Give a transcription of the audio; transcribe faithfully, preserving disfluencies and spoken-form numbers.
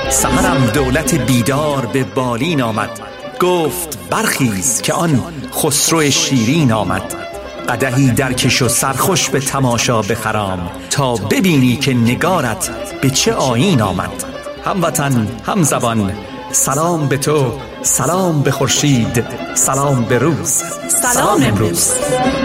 سحرم دولت بیدار به بالین آمد، گفت برخیز که آن خسرو شیرین آمد. قدحی درکش و سرخوش به تماشا بخرام، تا ببینی که نگارت به چه آیین آمد. هموطن هم زبان سلام به تو، سلام به خورشید، سلام به روز، سلام امروز.